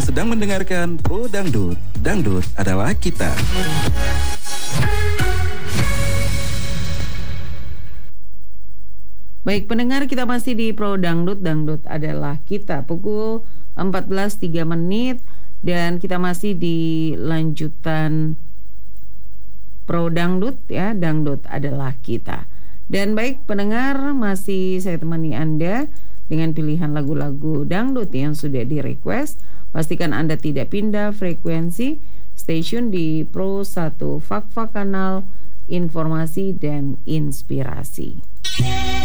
Anda sedang mendengarkan Pro Dangdut. Dangdut adalah kita. Baik pendengar, kita masih di Pro Dangdut. Dangdut adalah kita. Pukul 14.03 dan kita masih di lanjutan Pro Dangdut ya. Dangdut adalah kita. Dan baik pendengar, masih saya temani Anda dengan pilihan lagu-lagu dangdut yang sudah di request. Pastikan Anda tidak pindah frekuensi. Stasiun di Pro 1 Fakfa, kanal informasi dan inspirasi.